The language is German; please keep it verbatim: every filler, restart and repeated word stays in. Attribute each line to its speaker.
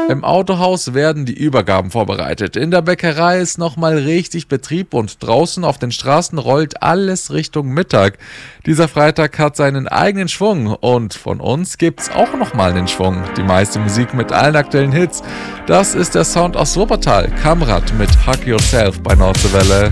Speaker 1: Im Autohaus werden die Übergaben vorbereitet. In der Bäckerei ist nochmal richtig Betrieb und draußen auf den Straßen rollt alles Richtung Mittag. Dieser Freitag hat seinen eigenen Schwung und von uns gibt's auch nochmal einen Schwung. Die meiste Musik mit allen aktuellen Hits. Das ist der Sound aus Wuppertal. Kamrat mit Hug Yourself bei Nordseewelle.